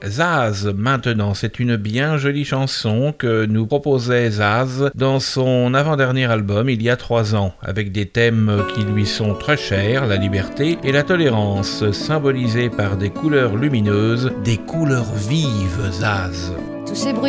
Zaz, maintenant, c'est une bien jolie chanson que nous proposait Zaz dans son avant-dernier album il y a 3 ans, avec des thèmes qui lui sont très chers, la liberté et la tolérance, symbolisés par des couleurs lumineuses, des couleurs vives, Zaz. Tous ces bruits